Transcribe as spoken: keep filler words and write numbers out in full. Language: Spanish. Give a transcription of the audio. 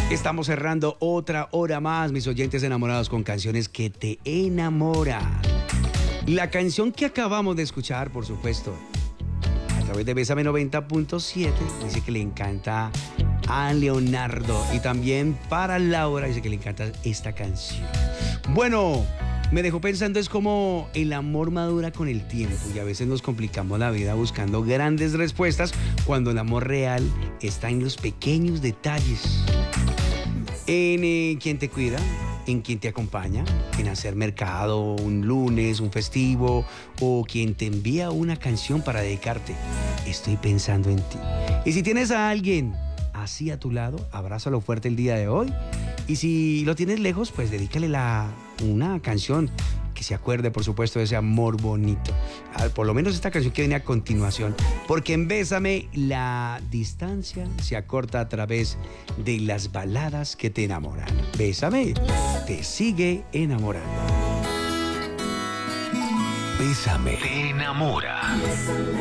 Estamos cerrando otra hora más, mis oyentes enamorados, con canciones que te enamoran. La canción que acabamos de escuchar, por supuesto, a través de Bésame noventa punto siete, dice que le encanta a Leonardo. Y también para Laura dice que le encanta esta canción. Bueno, me dejó pensando, es como el amor madura con el tiempo y a veces nos complicamos la vida buscando grandes respuestas cuando el amor real está en los pequeños detalles. En eh, quien te cuida, en quien te acompaña, en hacer mercado un lunes, un festivo, o quien te envía una canción para dedicarte. Estoy pensando en ti. Y si tienes a alguien así a tu lado, abrázalo fuerte el día de hoy. Y si lo tienes lejos, pues dedícale la, una canción que se acuerde, por supuesto, de ese amor bonito. Por lo menos esta canción que viene a continuación. Porque en Bésame, la distancia se acorta a través de las baladas que te enamoran. Bésame, te sigue enamorando. Bésame, te enamora.